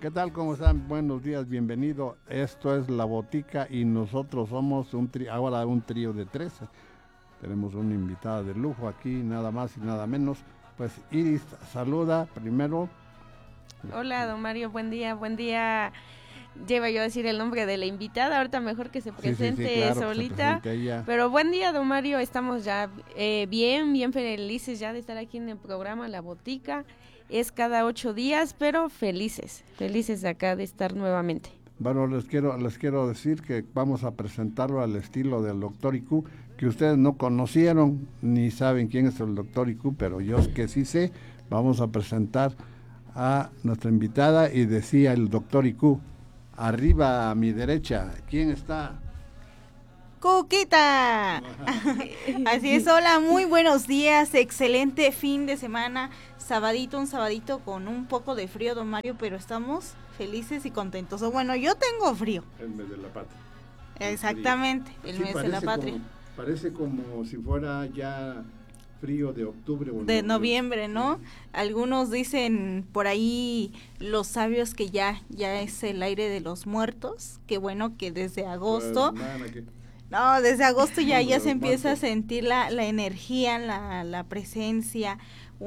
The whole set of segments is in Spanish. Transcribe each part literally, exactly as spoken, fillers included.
¿Qué tal? ¿Cómo están? Buenos días, bienvenido. Esto es La Botica y nosotros somos un tri- ahora un trío de tres. Tenemos una invitada de lujo aquí, nada más y nada menos. Pues Iris, saluda primero. Hola, don Mario, buen día, buen día. Lleva yo a decir el nombre de la invitada, ahorita mejor que se presente sí, sí, sí, claro, solita. Que se presente Pero buen día, don Mario, estamos ya eh, bien, bien felices ya de estar aquí en el programa La Botica. Es cada ocho días, pero felices, felices de acá de estar nuevamente. Bueno, les quiero, les quiero decir que vamos a presentarlo al estilo del doctor Iku, que ustedes no conocieron ni saben quién es el doctor Iku, pero yo que sí sé. Vamos a presentar a nuestra invitada y decía el doctor Iku, arriba a mi derecha, ¿quién está? Cuquita. Así es, hola, muy buenos días, excelente fin de semana, sabadito, un sabadito con un poco de frío, don Mario, pero estamos felices y contentos. O bueno, yo tengo frío. El mes de la patria. Exactamente, el sí, mes de la patria. Como, parece como si fuera ya frío de octubre o de noviembre, ¿no? Algunos dicen por ahí los sabios que ya ya es el aire de los muertos, que bueno que desde agosto pues, nada, que... no, desde agosto ya ya se empieza muertos. a sentir la, la energía, la, la presencia,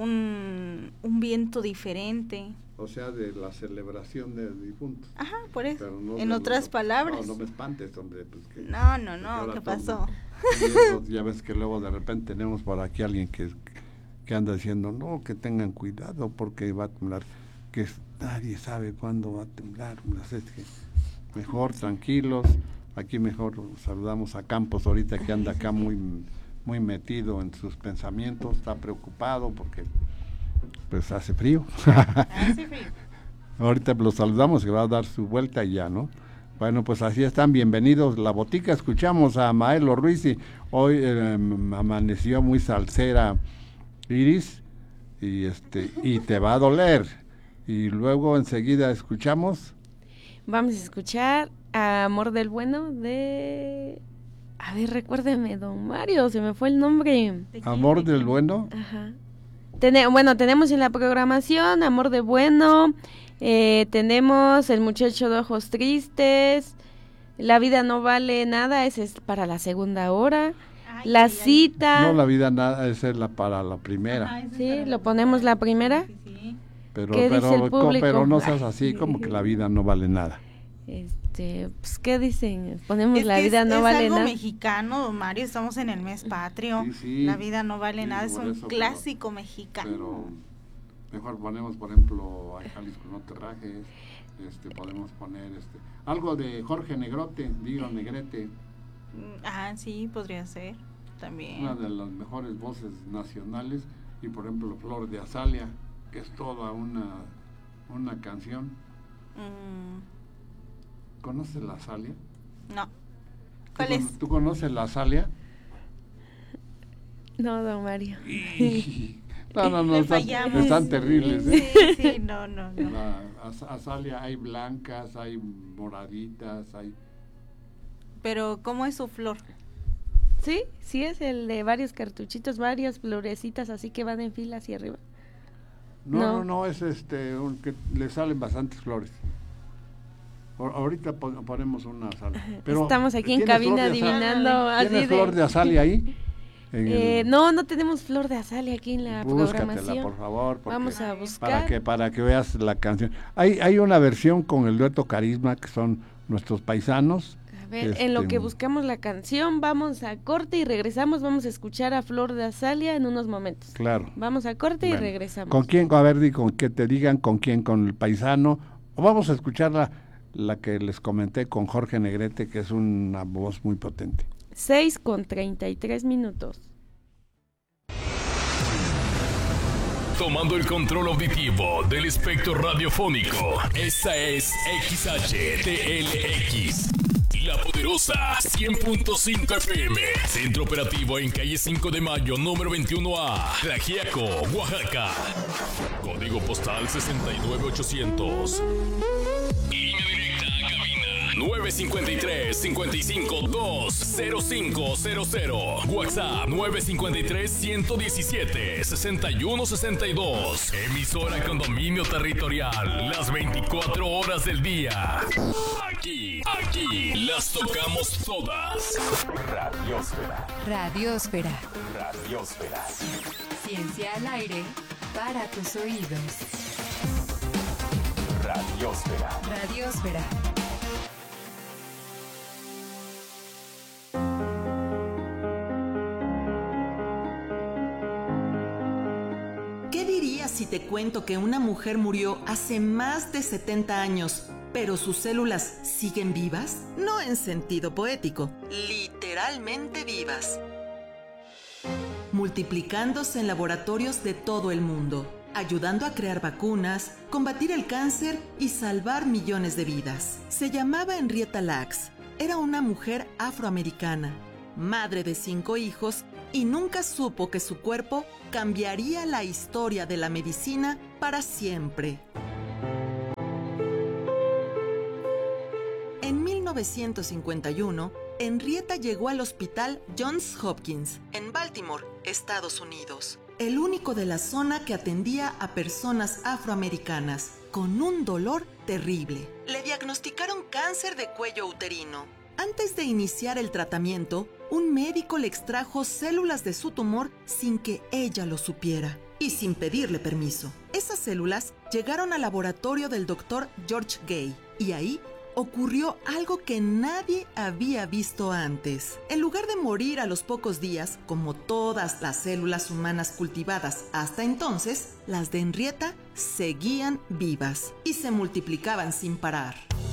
un, un viento diferente. O sea, de la celebración del difunto. Ajá, por eso, no en de, otras no, palabras. No, no me espantes, hombre. Pues que, no, no, no, ¿qué pasó? Eso, ya ves que luego de repente tenemos por aquí alguien que, que anda diciendo, no, que tengan cuidado porque va a temblar, que nadie sabe cuándo va a temblar. Es que mejor tranquilos, aquí mejor saludamos a Campos ahorita que anda acá muy, muy metido en sus pensamientos, está preocupado porque pues hace frío. Hace frío. Ahorita lo saludamos, que va a dar su vuelta y ya, ¿no? Bueno, pues así están, bienvenidos. La Botica, escuchamos a Maelo Ruiz y hoy eh, amaneció muy salsera Iris y este y te va a doler. Y luego enseguida escuchamos. Vamos a escuchar a Amor del Bueno de... A ver, recuérdeme, don Mario, se me fue el nombre. Amor del Bueno. Ajá. Tene, bueno, tenemos en la programación Amor de Bueno, eh, tenemos El Muchacho de Ojos Tristes, La Vida No Vale Nada, ese es para la segunda hora, ay, La ay, Cita. No, La Vida Nada, esa es la para la primera. Ajá, sí, lo ponemos la primera. Sí, sí. Pero, ¿Qué pero, dice el público? pero no seas así, como que la vida no vale nada. Este, pues, ¿qué dicen? Ponemos es La Vida es, No es Vale algo Nada. mexicano, don Mario, estamos en el mes patrio. Sí, sí, La Vida No Vale sí, Nada, es un eso, clásico pero, mexicano. Pero mejor ponemos, por ejemplo, a Jalisco no te rajes, este, podemos poner este, algo de Jorge Negrote, digo Negrete. Ah, sí, podría ser, también. Una de las mejores voces nacionales, y por ejemplo Flor de Azalia, que es toda una, una canción. Mm. ¿Conoces la Azalia? No. ¿Cuál ¿Tú, es? ¿Tú conoces la Azalia? No, don Mario. No, no, no, Le están, fallamos. están terribles, ¿eh? Sí, sí, no, no, no. La az- Azalia hay blancas, hay moraditas, hay... Pero, ¿cómo es su flor? Sí, sí es el de varios cartuchitos, varias florecitas así que van en fila hacia arriba. No, No. no, no, es este, un, que le salen bastantes flores. O- ahorita pon- ponemos una azalia. Pero, estamos aquí en ¿tienes cabina flor de azalia? adivinando así ¿Tienes de... flor de azalia ahí? En Eh, el- no, no tenemos flor de azalia aquí en la Búscatela, programación. por favor. porque- Vamos a buscar. Para que, para que veas la canción. Hay, hay una versión con el dueto Carisma, que son nuestros paisanos. A ver, en lo este, que buscamos la canción, vamos a corte y regresamos. Vamos a escuchar a Flor de Azalia en unos momentos. Claro. Vamos a corte Bueno, y regresamos. ¿Con quién? A ver, di con que te digan con quién, con el paisano. O vamos a escuchar la, la que les comenté con Jorge Negrete, que es una voz muy potente. seis con treinta y tres minutos. Tomando el control auditivo del espectro radiofónico. Esta es X H T L X. La Poderosa cien punto cinco F M. Centro operativo en calle cinco de mayo, número veintiuno A. Tlaxiaco, Oaxaca. Código postal sesenta y nueve ochocientos. Línea directa a cabina nueve cinco tres, cinco cinco dos, cero cinco cero cero. WhatsApp nueve cinco tres, uno uno siete, seis uno seis dos. Emisora con dominio territorial las veinticuatro horas del día. Aquí, aquí las tocamos todas. Radiosfera. Radiosfera. Radiosfera. Ciencia al aire para tus oídos. Radiosfera. Radiosfera. ¿Qué dirías si te cuento que una mujer murió hace más de setenta años, pero sus células siguen vivas? No en sentido poético, literalmente vivas. Multiplicándose en laboratorios de todo el mundo, ayudando a crear vacunas, combatir el cáncer y salvar millones de vidas. Se llamaba Henrietta Lacks. Era una mujer afroamericana, madre de cinco hijos, y nunca supo que su cuerpo cambiaría la historia de la medicina para siempre. En mil novecientos cincuenta y uno, Henrietta llegó al Hospital Johns Hopkins, en Baltimore, Estados Unidos, el único de la zona que atendía a personas afroamericanas con un dolor terrible. Le diagnosticaron cáncer de cuello uterino. Antes de iniciar el tratamiento, un médico le extrajo células de su tumor sin que ella lo supiera y sin pedirle permiso. Esas células llegaron al laboratorio del doctor George Gay y ahí ocurrió algo que nadie había visto antes. En lugar de morir a los pocos días, como todas las células humanas cultivadas hasta entonces, las de Henrietta seguían vivas y se multiplicaban sin parar.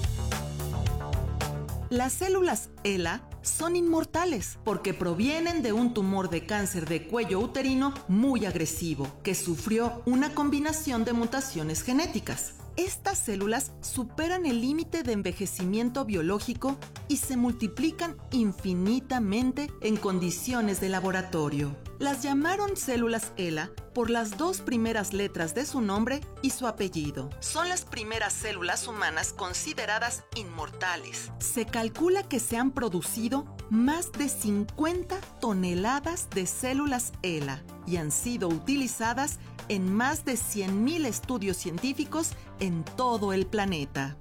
Las células ELA son inmortales porque provienen de un tumor de cáncer de cuello uterino muy agresivo que sufrió una combinación de mutaciones genéticas. Estas células superan el límite de envejecimiento biológico y se multiplican infinitamente en condiciones de laboratorio. Las llamaron células ELA por las dos primeras letras de su nombre y su apellido. Son las primeras células humanas consideradas inmortales. Se calcula que se han producido más de cincuenta toneladas de células ELA y han sido utilizadas en más de cien mil estudios científicos en todo el planeta.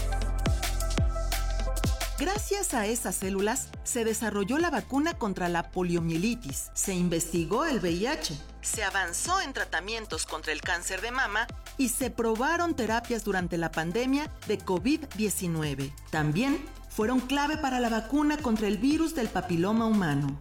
Gracias a esas células se desarrolló la vacuna contra la poliomielitis, se investigó el V I H, se avanzó en tratamientos contra el cáncer de mama y se probaron terapias durante la pandemia de COVID diecinueve. También fueron clave para la vacuna contra el virus del papiloma humano.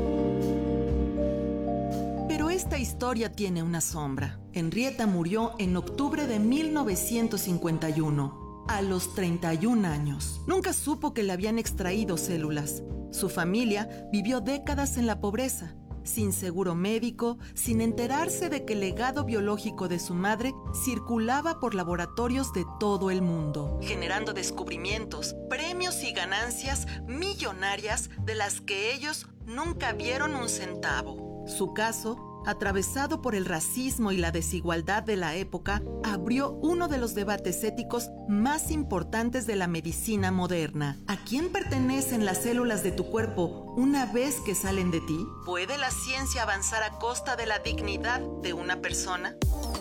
Pero esta historia tiene una sombra. Henrietta murió en octubre de mil novecientos cincuenta y uno, a los treinta y un años. Nunca supo que le habían extraído células. Su familia vivió décadas en la pobreza, sin seguro médico, sin enterarse de que el legado biológico de su madre circulaba por laboratorios de todo el mundo, generando descubrimientos, premios y ganancias millonarias de las que ellos nunca vieron un centavo. Su caso, atravesado por el racismo y la desigualdad de la época, abrió uno de los debates éticos más importantes de la medicina moderna. ¿A quién pertenecen las células de tu cuerpo una vez que salen de ti? ¿Puede la ciencia avanzar a costa de la dignidad de una persona?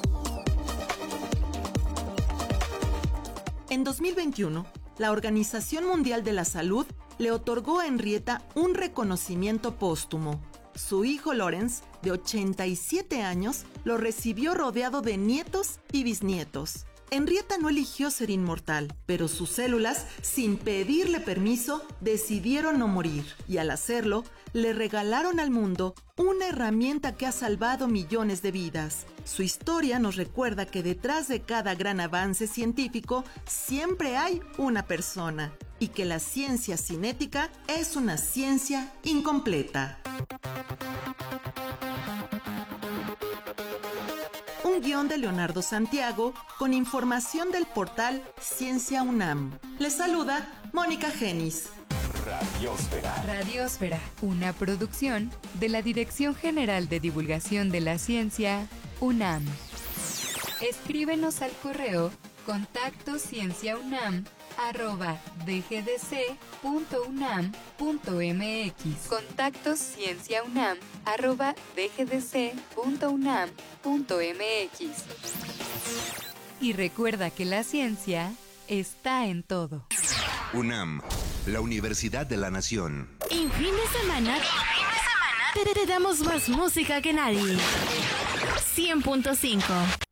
En dos mil veintiuno, la Organización Mundial de la Salud le otorgó a Henrietta un reconocimiento póstumo. Su hijo Lawrence, de ochenta y siete años, lo recibió rodeado de nietos y bisnietos. Henrietta no eligió ser inmortal, pero sus células, sin pedirle permiso, decidieron no morir. Y al hacerlo, le regalaron al mundo una herramienta que ha salvado millones de vidas. Su historia nos recuerda que detrás de cada gran avance científico siempre hay una persona, y que la ciencia sin ética es una ciencia incompleta. Un guión de Leonardo Santiago con información del portal Ciencia UNAM. Les saluda Mónica Genis. Radiosfera. Radiosfera, una producción de la Dirección General de Divulgación de la Ciencia, UNAM. Escríbenos al correo contacto cienciaunam arroba dgdc.unam.mx. Contactos cienciaunam arroba dgdc.unam.mx. Y recuerda que la ciencia está en todo. UNAM, la Universidad de la Nación. En fin de semana, te, te damos más música que nadie. cien punto cinco.